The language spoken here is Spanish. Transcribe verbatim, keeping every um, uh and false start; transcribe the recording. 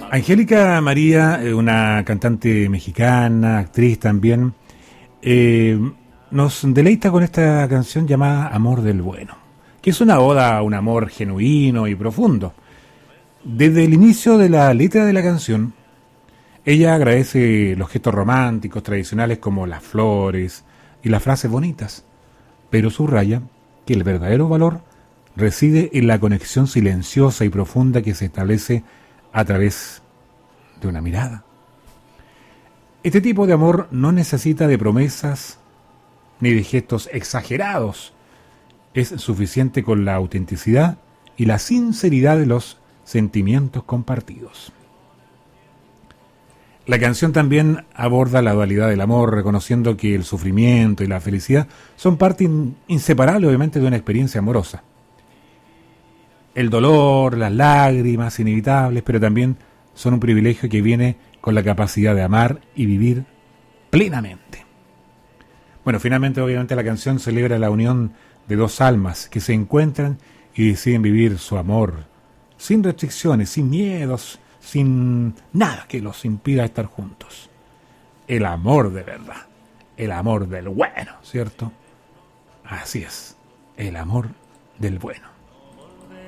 Angélica María, eh, una cantante mexicana, actriz también, eh, nos deleita con esta canción llamada Amor del Bueno, que es una oda a un amor genuino y profundo. Desde el inicio de la letra de la canción, ella agradece los gestos románticos tradicionales como las flores y las frases bonitas, pero subraya que el verdadero valor reside en la conexión silenciosa y profunda que se establece a través de una mirada. Este tipo de amor no necesita de promesas ni de gestos exagerados. Es suficiente con la autenticidad y la sinceridad de los sentimientos compartidos. La canción también aborda la dualidad del amor, reconociendo que el sufrimiento y la felicidad son parte in- inseparable, obviamente, de una experiencia amorosa. El dolor, las lágrimas inevitables, pero también son un privilegio que viene con la capacidad de amar y vivir plenamente. Bueno, finalmente, obviamente, la canción celebra la unión de dos almas que se encuentran y deciden vivir su amor sin restricciones, sin miedos, sin nada que los impida estar juntos. El amor de verdad, el amor del bueno, ¿cierto? Así es, el amor del bueno.